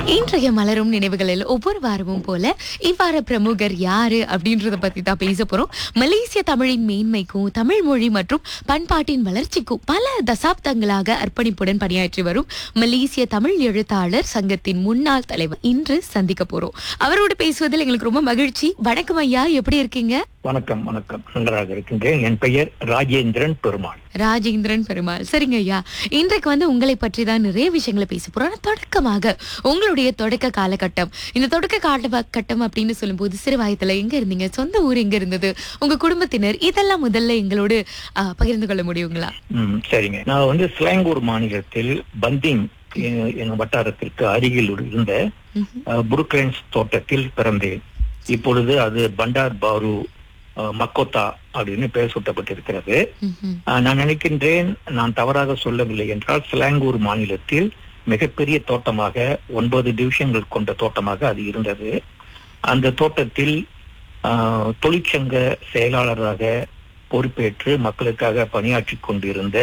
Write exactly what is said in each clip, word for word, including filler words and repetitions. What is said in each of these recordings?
இன்றைய மலரும் நினைவுகளில் ஒவ்வொரு வாரமும் போல இவ்வாறு பிரமுகர் யாரு அப்படின்றத பத்தி தான் பேச போறோம். மலேசிய தமிழின் மேன்மைக்கும் தமிழ் மொழி மற்றும் பண்பாட்டின் வளர்ச்சிக்கும் பல தசாப்தங்களாக அர்ப்பணிப்புடன் பணியாற்றி வரும் மலேசிய தமிழ் எழுத்தாளர் சங்கத்தின் முன்னாள் தலைவர் இன்று சந்திக்க போறோம். அவரோடு பேசுவதில் எங்களுக்கு ரொம்ப மகிழ்ச்சி. வணக்கம் ஐயா, எப்படி இருக்கீங்க? வணக்கம் வணக்கம் நன்றாக இருக்கின்றேன். என் பெயர் ராஜேந்திரன் பெருமாள். ராஜேந்திரன் பெருமாள், சரிங்க ஐயா. இன்றைக்கு வந்து உங்களை பற்றி தான் நிறைய விஷயங்களை பேச போறோம். ஆனா, தொடக்கமாக உங்களுடைய தொடக்க காலகட்டம், இந்த தொடக்க காலகட்டம் அப்படின்னு சொல்லும்போது சிறு வயதுல எங்க இருந்தீங்க, சொந்த ஊர் எங்க இருந்தது, உங்க குடும்பத்தினர், இதெல்லாம் முதல்ல எங்களோடு அஹ், பகிர்ந்து கொள்ள முடியுங்களா? ம் சரிங்க. நான் வந்து ஸ்லாங்கூர் மாநிலத்தில் பந்திங் எ- என் வட்டாரத்திற்கு அருகில் இருந்த அஹ், புருக்லைன்ஸ் தோட்டத்தில் பிறந்தேன். இப்பொழுது அது பண்டார் பாரு அஹ், மக்கோத்தா அப்படின்னு பெயர் சூட்டப்பட்டிருக்கிறது. ம்ஹும். அஹ், நான் நினைக்கின்றேன், நான் தவறாக சொல்லவில்லை என்றால் ஸ்லாங்கூர் மாநிலத்தில் மிகப்பெரிய தோட்டமாக ஒன்பது டிவிஷன்கள் கொண்ட தோட்டமாக அது இருந்தது. அந்த தோட்டத்தில் ஆஹ், தொழிற்சங்க செயலாளராக பொறுப்பேற்று மக்களுக்காக பணியாற்றி கொண்டிருந்த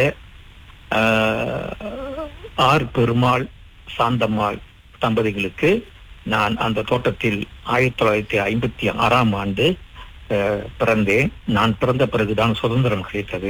ஆஹ், ஆர் பெருமாள் சாந்தம்மாள் தம்பதிகளுக்கு நான் அந்த தோட்டத்தில் ஆயிரத்தி தொள்ளாயிரத்தி ஐம்பத்தி ஆறாம் ஆண்டு ஆஹ், பிறந்தேன். நான் பிறந்த பிறகுதான் சுதந்திரம் கிடைத்தது.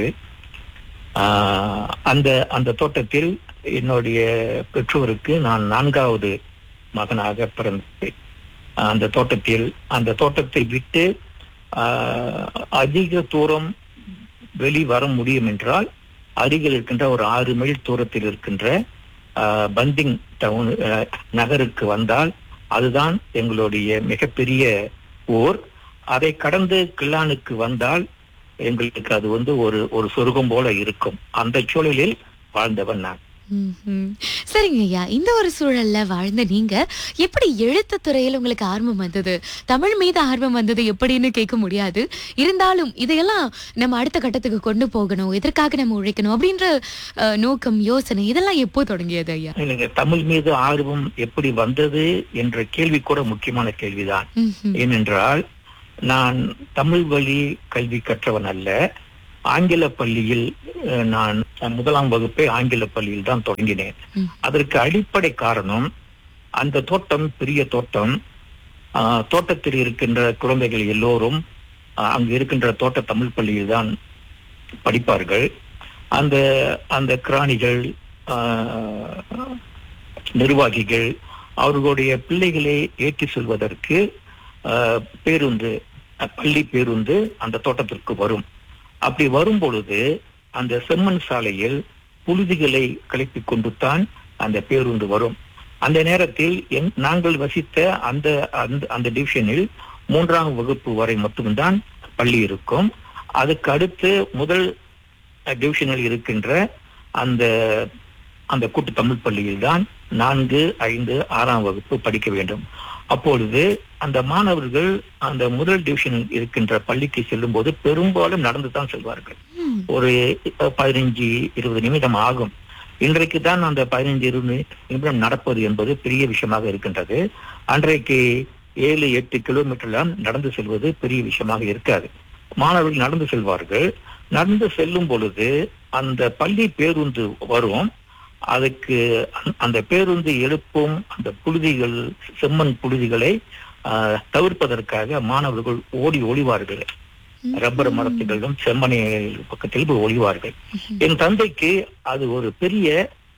ஆஹ், அந்த அந்த தோட்டத்தில் என்னுடைய பெற்றோருக்கு நான் நான்காவது மகனாக பிறந்தேன். அந்த தோட்டத்தில் அந்த தோட்டத்தை விட்டு ஆஹ், அதிக தூரம் வெளி வர முடியும் என்றால் அருகில் இருக்கின்ற ஒரு ஆறு மைல் தூரத்தில் இருக்கின்ற ஆஹ், பந்திங் டவுன் ஆஹ், நகருக்கு வந்தால் அதுதான் எங்களுடைய மிகப்பெரிய ஊர். அதை கடந்து கிள்ளானுக்கு வந்தால் எங்களுக்கு அது வந்து ஒரு ஒரு சொர்க்கம் போல இருக்கும். அந்த சூழலில் வாழ்ந்தவன் நான். ம்ஹும். சரிங்க ஐயா, இந்த ஒரு சூழல்ல வாழ்ந்த நீங்க எப்படி எழுத்து துறையில் உங்களுக்கு ஆர்வம் வந்தது, தமிழ் மீது ஆர்வம் வந்தது எப்படின்னு கேட்க முடியாது. இருந்தாலும் இதையெல்லாம் நம்ம அடுத்த கட்டத்துக்கு கொண்டு போகணும், இதற்காக நம்ம உழைக்கணும் அப்படின்ற அஹ், நோக்கம், யோசனை இதெல்லாம் எப்போ தொடங்கியது ஐயா? இல்லைங்க, தமிழ் மீது ஆர்வம் எப்படி வந்தது என்ற கேள்வி கூட முக்கியமான கேள்விதான். ம்ஹும். ஏனென்றால் நான் தமிழ் வழி கல்வி கற்றவன் அல்ல. ஆங்கில பள்ளியில் அஹ், நான் முதலாம் வகுப்பை ஆங்கில பள்ளியில் தான் தொடங்கினேன். ம். அதற்கு அடிப்படை காரணம், அந்த தோட்டம் பெரிய தோட்டம். ஆஹ், தோட்டத்தில் இருக்கின்ற குழந்தைகள் எல்லோரும் ஆஹ், அங்கு இருக்கின்ற தோட்ட தமிழ் பள்ளியில் தான் படிப்பார்கள். அந்த அந்த கிராணிகள், ஆஹ், நிர்வாகிகள் அவர்களுடைய பிள்ளைகளை ஏற்றி செல்வதற்கு ஆஹ், பேருந்து அஹ், பள்ளி பேருந்து அந்த தோட்டத்திற்கு வரும். அப்படி வரும் பொழுது அந்த செம்மண் சாலையில் புழுதிகளை கிளப்பி கொண்டு தான் அந்த பேருந்து வரும். அந்த நேரத்தில் எங்- நாங்கள் வசித்த அந்த அந்த- அந்த டிவிஷனில் மூன்றாம் வகுப்பு வரை மட்டும்தான் பள்ளி இருக்கும். அதுக்கு அடுத்து முதல் அஹ், டிவிஷனில் இருக்கின்ற அந்த அந்த கூட்டு தமிழ் பள்ளியில் தான் நான்கு ஐந்து ஆறாம் வகுப்பு படிக்க வேண்டும். அப்பொழுது அந்த மாணவர்கள் அந்த முதல் டிவிஷனில் இருக்கின்ற பள்ளிக்கு செல்லும் போது பெரும்பாலும் நடந்துதான் செல்வார்கள். ம். ஒரு பதினைஞ்சு இருபது நிமிடம் ஆகும். இன்றைக்கு தான் அந்த பதினைஞ்சு இருபது நிமிடம் நடப்பது என்பது பெரிய விஷயமாக இருக்கின்றது. அன்றைக்கு ஏழு எட்டு கிலோமீட்டர்லாம் நடந்து செல்வது பெரிய விஷயமாக இருக்காது. மாணவர்கள் நடந்து செல்வார்கள். நடந்து செல்லும் பொழுது அந்த பள்ளி பேருந்து வரும். அதுக்கு அந்த- அந்த பேருந்து எழுப்பும் அந்த புழுதிகள், செம்மண் புழுதிகளை ஆஹ், தவிர்ப்பதற்காக மாணவர்கள் ஓடி ஒளிவார்கள். ரப்பர் மரத்துகளிலும் செம்மணி பக்கத்தில் போய் ஒளிவார்கள். என் தந்தைக்கு அது ஒரு பெரிய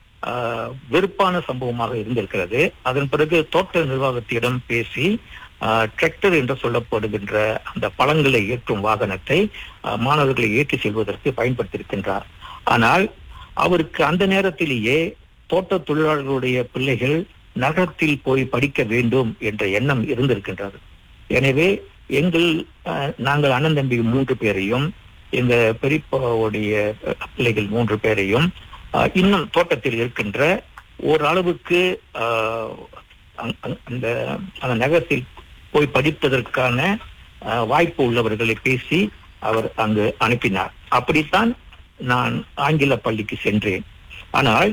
ஆஹ், வெறுப்பான சம்பவமாக இருந்திருக்கிறது. அதன் பிறகு தோட்ட நிர்வாகத்திடம் பேசி டிராக்டர் என்று சொல்லப்படுகின்ற அந்த பழங்களை ஏற்றும் வாகனத்தை ஆஹ், மாணவர்களை ஏற்றி செல்வதற்கு பயன்படுத்தியிருக்கின்றார். ஆனால் அவருக்கு அந்த நேரத்திலேயே தோட்ட தொழிலாளர்களுடைய பிள்ளைகள் நகரத்தில் போய் படிக்க வேண்டும் என்ற எண்ணம் இருந்திருக்கின்றது. எனவே எங்கள் அஹ், நாங்கள் அண்ணன் தம்பி மூன்று பேரையும், எங்க பெரியப்பாவுடைய அஹ், பிள்ளைகள் மூன்று பேரையும் அஹ், இன்னும் தோட்டத்தில் இருக்கின்ற ஓரளவுக்கு அஹ், அங்- அங்- அந்த அந்த நகரத்தில் போய் படிப்பதற்கான அஹ், வாய்ப்பு உள்ளவர்களை பேசி அவர் அங்கு அனுப்பினார். அப்படித்தான் நான் ஆங்கில பள்ளிக்கு சென்றேன். ஆனால்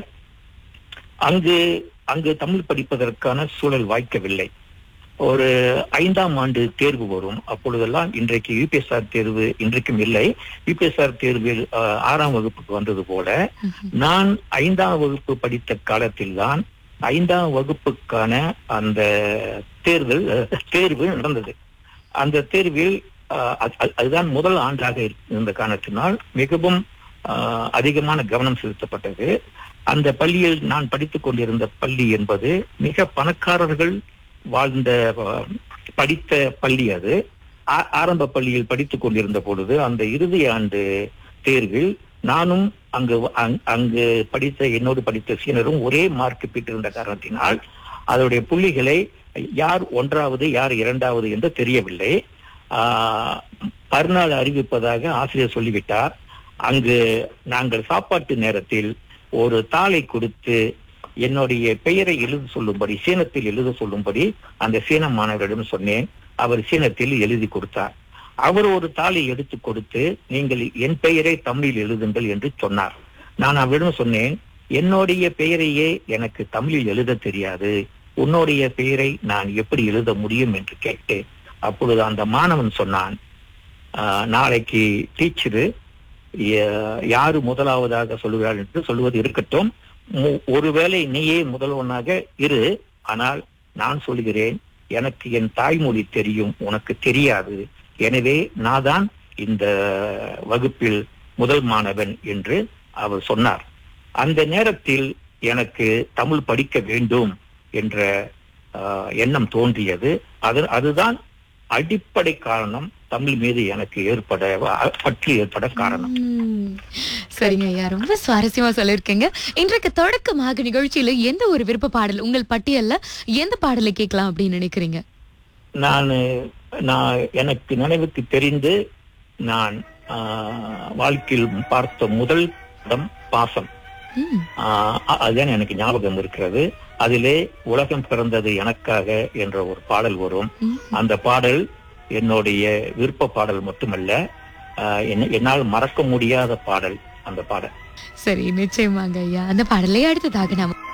அங்கு அங்கு தமிழ் படிப்பதற்கான சூழல் வாய்க்கவில்லை. ஒரு ஐந்தாம் ஆண்டு தேர்வு வரும். அப்பொழுதெல்லாம் இன்றைக்கு யூபிஎஸ்ஆர் தேர்வு இன்றைக்கும் இல்லை. யூபிஎஸ்ஆர் தேர்வில் ஆஹ், ஆறாம் வகுப்புக்கு வந்தது போல நான் ஐந்தாம் வகுப்பு படித்த காலத்தில் தான் ஐந்தாம் வகுப்புக்கான அந்த தேர்தல் தேர்வு நடந்தது. அந்த தேர்வில் அஹ், அது- அது- அதுதான் முதல் ஆண்டாக இருந்த காரணத்தினால் மிகவும் அஹ், அதிகமான கவனம் செலுத்தப்பட்டது. அந்த பள்ளியில் நான் படித்துக் கொண்டிருந்த பள்ளி என்பது மிக பணக்காரர்கள் வாழ்ந்த அஹ், படித்த பள்ளி. அது ஆ- ஆரம்ப பள்ளியில் படித்துக் கொண்டிருந்த பொழுது அந்த இறுதி ஆண்டு தேர்வில் நானும் அங்கு அங்- அங்கு படித்த என்னோடு படித்த சீனரும் ஒரே மார்க் பெற்றிருந்த காரணத்தினால் அதனுடைய புள்ளிகளை யார் ஒன்றாவது யார் இரண்டாவது என்று தெரியவில்லை. ஆஹ் மறுநாள் அறிவிப்பதாக ஆசிரியர் சொல்லிவிட்டார். அங்கு நாங்கள் சாப்பாட்டு நேரத்தில் ஒரு தாளை கொடுத்து என்னுடைய பெயரை எழுத சொல்லும்படி, சீனத்தில் எழுத சொல்லும்படி அந்த சீன மாணவரிடம் சொன்னேன். அவர் சீனத்தில் எழுதி கொடுத்தார். அவர் ஒரு தாளை எடுத்து கொடுத்து நீங்கள் என் பெயரை தமிழில் எழுதுங்கள் என்று சொன்னார். நான் அவரிடம் சொன்னேன், என்னுடைய பெயரையே எனக்கு தமிழில் எழுத தெரியாது, உன்னுடைய பெயரை நான் எப்படி எழுத முடியும் என்று கேட்டேன். அப்பொழுது அந்த மாணவன் சொன்னான், "ஆஹ், நாளைக்கு டீச்சரு யாரு முதலாவதாக சொல்லுகிறார் என்று சொல்லுவது இருக்கட்டும், மு- ஒருவேளை நீயே முதல்வனாக இரு, ஆனால் நான் சொல்கிறேன், எனக்கு என் தாய்மொழி தெரியும், உனக்கு தெரியாது. எனவே நான் தான் இந்த வகுப்பில் முதல் மாணவன் என்று அவர் சொன்னார். அந்த நேரத்தில் எனக்கு தமிழ் படிக்க வேண்டும் என்ற ஆஹ், எண்ணம் தோன்றியது. அது அதுதான் அடிப்படை காரணம் தமிழ் மீது எனக்கு ஏற்பட பற்று ஏற்பட காரணம். உம். சரிங்க ஐயா, ரொம்ப சுவாரஸ்யமா சொல்லிருக்கீங்க. இன்றைக்கு தொடக்கமாக நிகழ்ச்சியில எந்த ஒரு விருப்ப பாடல் உங்கள் பட்டியல்ல எந்த பாடலை கேட்கலாம் அப்படின்னு நினைக்கிறீங்க? நான் நான் எனக்கு நினைவுக்கு தெரிந்து நான் ஆஹ், வாழ்க்கையில் பார்த்த முதல் படம் பாசம். உம். ஆஹ், அ- அதுதான் எனக்கு ஞாபகம் இருக்கிறது. அதிலே உலகம் பிறந்தது எனக்காக என்ற ஒரு பாடல் வரும். உம். அந்த பாடல் என்னுடைய விருப்ப பாடல் மட்டுமல்ல, ஆஹ், என்ன- என்னால் மறக்க முடியாத பாடல் அந்த பாடல். சரி, நிச்சயமாங்க ஐயா. அந்த பாடலை அடுத்ததாக நாம